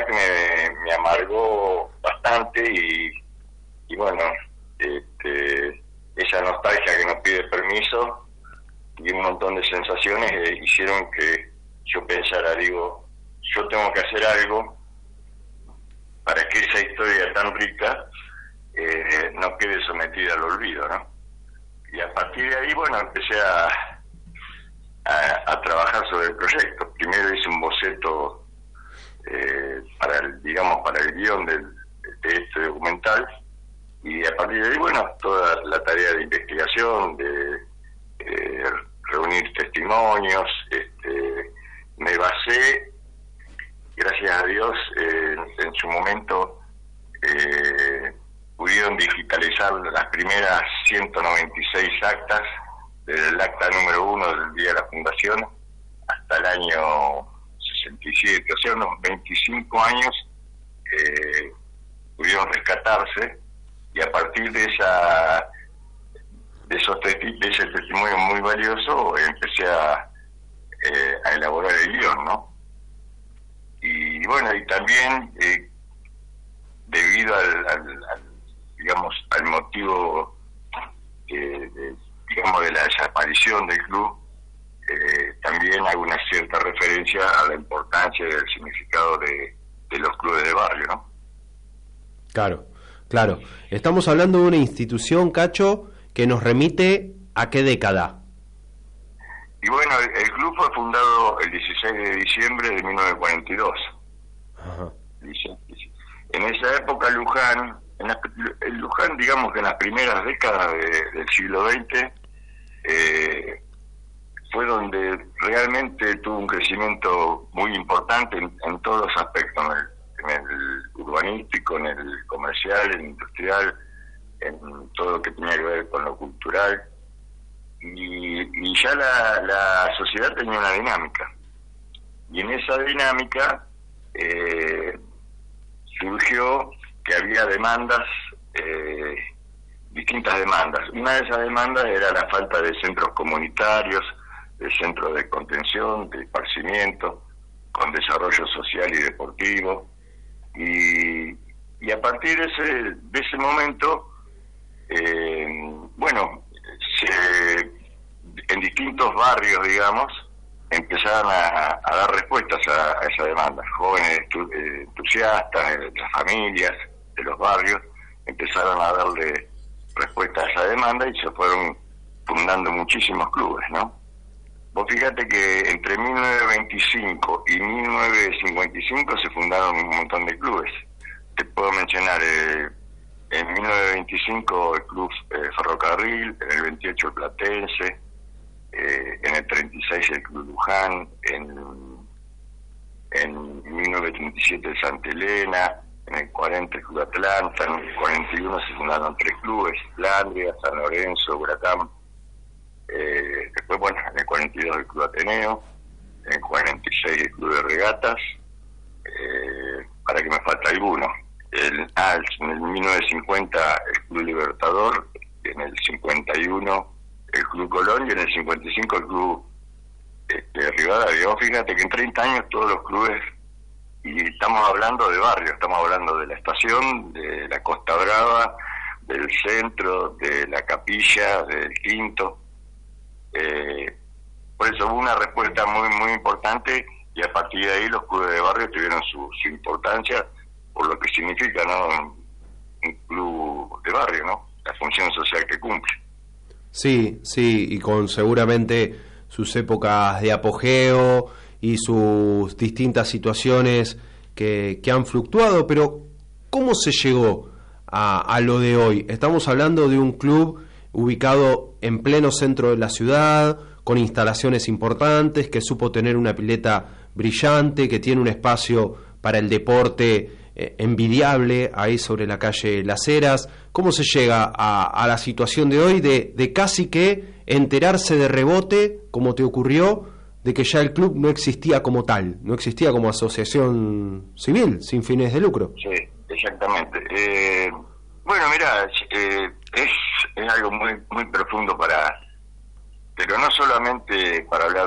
que me amargó bastante y bueno, esa nostalgia que nos pide permiso y un montón de sensaciones hicieron que yo pensara, digo, yo tengo que hacer algo para que esa historia tan rica no quede sometida al olvido, ¿no? Y a partir de ahí, bueno, empecé a trabajar sobre el proyecto. Primero hice un boceto para el guión de este documental, y a partir de ahí, bueno, toda la tarea de investigación, de reunir testimonios, me basé, gracias a Dios, en su momento pudieron digitalizar las primeras 196 actas, desde el acta número 1 del día de la fundación hasta el año 67, o sea, unos 25 años pudieron rescatarse, y a partir de ese testimonio muy valioso empecé a elaborar el guión, ¿no? Y bueno, y también debido al motivo de la desaparición del club, también hay una cierta referencia a la importancia y el significado de los clubes de barrio, ¿no? Claro. Estamos hablando de una institución, Cacho, que nos remite ¿a qué década? Y bueno, el club fue fundado el 16 de diciembre de 1942. Ajá. En esa época Luján, digamos que en las primeras décadas del siglo XX, fue donde realmente tuvo un crecimiento muy importante en todos los aspectos, en el urbanístico, en el comercial, en el industrial, en todo lo que tenía que ver con lo cultural, y ya la sociedad tenía una dinámica, y en esa dinámica surgió que había distintas demandas. Una de esas demandas era la falta de centros comunitarios, de centros de contención, de esparcimiento, con desarrollo social y deportivo, y a partir de ese momento, en distintos barrios, digamos, empezaron a dar respuestas a esa demanda. Jóvenes entusiastas, las familias de los barrios empezaron a darle respuesta a esa demanda y se fueron fundando muchísimos clubes, ¿no? Vos fíjate que entre 1925 y 1955 se fundaron un montón de clubes. Te puedo mencionar en 1925 el Club Ferrocarril, en el 28 el Platense, en el 36 el Club Luján, en 1937 el Santa Elena, en el 40 el Club Atlanta, en el 41 se fundaron 3 clubes, Flandria, San Lorenzo, Huracán. Después, bueno, en el 42 el Club Ateneo, en el 46 el Club de Regatas, para que me falta alguno. En el 1950 el Club Libertador, en el 51 el Club Colón y en el 55 el Club Rivadavia. Fíjate que en 30 años todos los clubes, y estamos hablando de barrio, estamos hablando de la estación, de la Costa Brava, del centro, de la Capilla, del Quinto. Por eso hubo una respuesta muy muy importante, y a partir de ahí los clubes de barrio tuvieron su importancia por lo que significa, ¿no?, un club de barrio, ¿no?, la función social que cumple. Sí, y con seguramente sus épocas de apogeo y sus distintas situaciones que han fluctuado, pero ¿cómo se llegó a lo de hoy? Estamos hablando de un club ubicado en pleno centro de la ciudad, con instalaciones importantes, que supo tener una pileta brillante, que tiene un espacio para el deporte envidiable ahí sobre la calle Las Heras. ¿Cómo se llega a la situación de hoy de casi que enterarse de rebote, como te ocurrió, de que ya el club no existía como tal, no existía como asociación civil sin fines de lucro? Sí, exactamente. Bueno, mira, es algo muy muy profundo pero no solamente para hablar